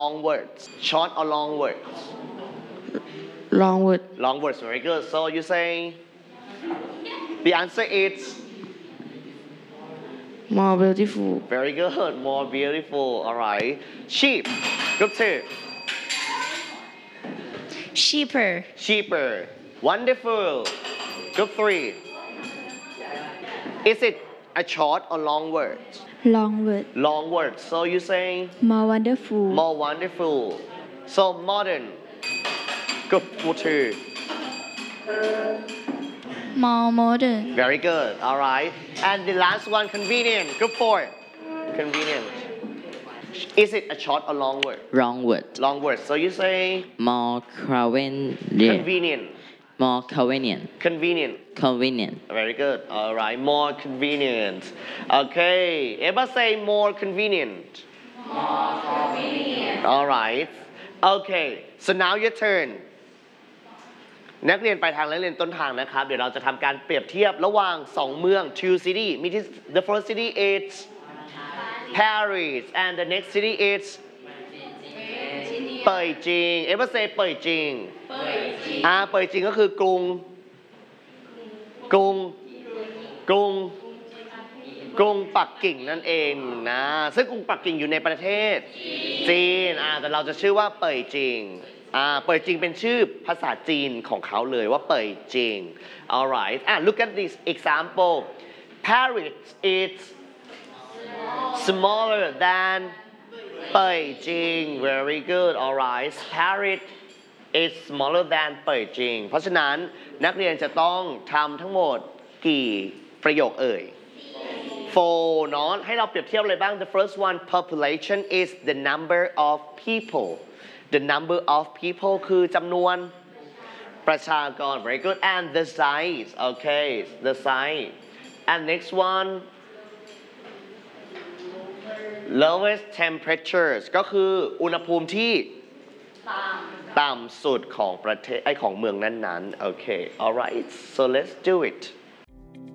long words? Short or long words? Long word. Long words, very good. So you say the answer is More beautiful. very good, more beautiful. All right. Sheep. Group 2. Cheaper. Cheaper. Wonderful. Group 3. Is it a short or long word? Long word. Long word. So you say More wonderful. more wonderful. So modern. Group 2. More modern. Very good. All right. And the last one, convenient. Group 4. Convenient. Is it a short or long word? Wrong word. Long word. So you say More convenient. convenient. More convenient. Convenient. Convenient. Very good. All right. More convenient. Okay. Everybody say more convenient. More convenient. All right. Okay. So now your turn. นักเรียนปลายทางและนักเรียนต้นทางนะครับเดี๋ยวเราจะทำการเปรียบเทียบระหว่าง2เมือง two city มีที่ the first city is Paris and the next city is เป่ยจิง everybody say เป่ยจิงเป่ยจิงก็คือกรุงปักกิ่งนั่นเองนะซึ่งกรุงปักกิ่งอยู่ในประเทศจีนแต่เราจะชื่อว่าเป่ยจิงเป่ยจิงเป็นชื่อภาษาจีนของเขาเลยว่าเป่ยจิง alright look at this example Paris is smaller than เป่ยจิง very good alright Paris is smaller than เป่ยจิงเพราะฉะนั้นนักเรียนจะต้องทำทั้งหมดกี่ประโยคเอ่ย 4 เนาะให้เราเปรียบเทียบอะไรบ้าง the first one population is the number of people the number of people คือจำนวนประชากร very good and the size okay the size and next one lowest temperatures ก็คืออุณหภูมิที่ต่ำสุดของประเทศของเมืองนั้นๆ okay alright so let's do it